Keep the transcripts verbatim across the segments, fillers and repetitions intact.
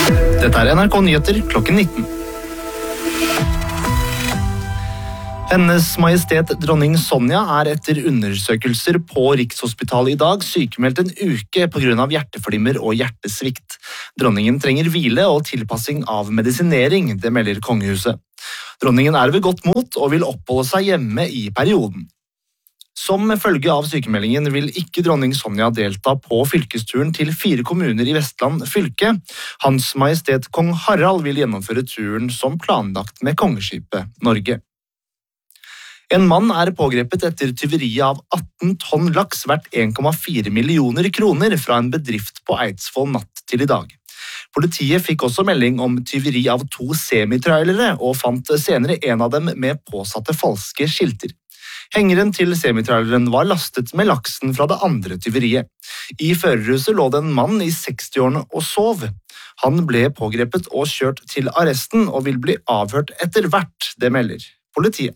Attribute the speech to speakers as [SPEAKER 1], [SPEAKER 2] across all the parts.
[SPEAKER 1] Dette er N R K Nyheter klokken nitten. Hennes Majestet Dronning Sonja er etter undersøkelser på Rikshospitalet i dag sykemeldt en uke på grunn av hjerteflimmer og hjertesvikt. Dronningen trenger hvile og tilpassing av medisinering, det melder kongehuset. Dronningen er ved godt mot og vil oppholde seg hjemme i perioden. Som følge av sykemeldingen vil ikke dronning Sonja delta på fylkesturen til fire kommuner i Vestland fylke. Hans Majestet Kong Harald vil gjennomføre turen som planlagt med kongeskipet Norge. En mann er pågrepet etter tyveriet av atten tonn laks verdt en komma fire millioner kroner fra en bedrift på Eidsvoll natt til i dag. Politiet fikk også melding om tyveri av to semitrailere og fant senere en av dem med påsatte falske skilter. Hengeren til semitraileren var lastet med laksen fra det andre tyveriet. I førerhuset lå det en mann i sekstiårene og sov. Han ble pågrepet og kjørt til arresten og vil bli avhørt etter hvert, det melder politiet.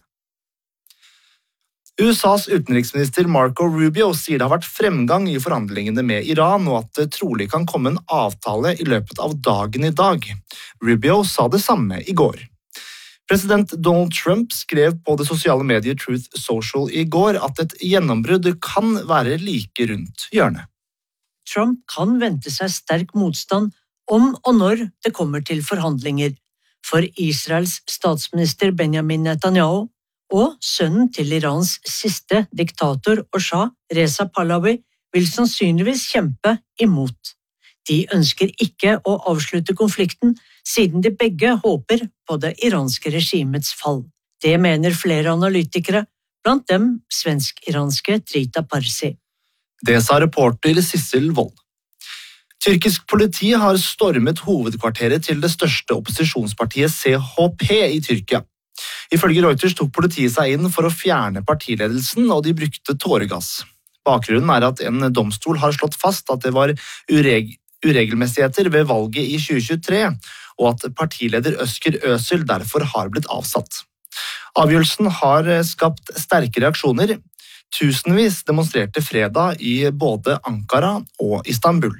[SPEAKER 1] U S A's utenriksminister Marco Rubio sier det har vært fremgang i forhandlingene med Iran, og at det trolig kan komme en avtale i løpet av dagen i dag. Rubio sa det samme i går. President Donald Trump skrev på det sosiale mediet Truth Social i går at et gjennombrudd kan være like rundt hjørnet.
[SPEAKER 2] Trump kan vente seg sterk motstand om og når det kommer til forhandlinger, for Israels statsminister Benjamin Netanyahu og sønnen til Irans siste diktator og shah, Reza Pahlavi, vil sannsynligvis kjempe imot. De ønsker ikke å avslutte konflikten, siden de begge håper på det iranske regimets fall. Det mener flere analytikere, blant dem svensk-iranske Trita Parsi.
[SPEAKER 1] Det sa reporter Sissel Wold. Tyrkisk politi har stormet hovedkvarteret til det største opposisjonspartiet C H P i Tyrkia. Ifølge Reuters tok politiet seg inn for å fjerne partiledelsen, og de brukte tåregass. Bakgrunnen er at en domstol har slått fast at det var ureg uregelmessigheter ved valget i tjue tjuetre, og at partileder Özgür Özel derfor har blitt avsatt. Avgjørelsen har skapt sterke reaksjoner. Tusenvis demonstrerte fredag i både Ankara og Istanbul.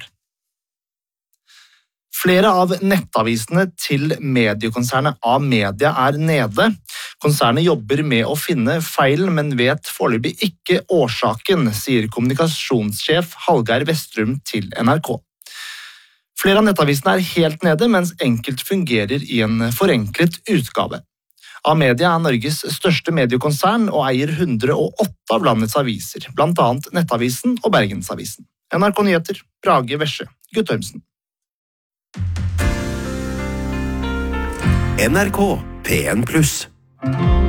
[SPEAKER 1] Flere av nettavisene til mediekonsernet Amedia er nede. Konsernet jobber med å finne feilen, men vet foreløpig ikke årsaken, sier kommunikasjonssjef Hallgeir Westrum til N R K. Flere av nettavisene er helt nede, mens enkelt fungerer i en forenklet utgave. Amedia er Norges største mediekonsern og eier hundre og åtte av landets aviser, blant annet Nettavisen og Bergensavisen. N R K Nyheter, Brage Vesje, Guttormsen.
[SPEAKER 3] N R K P en pluss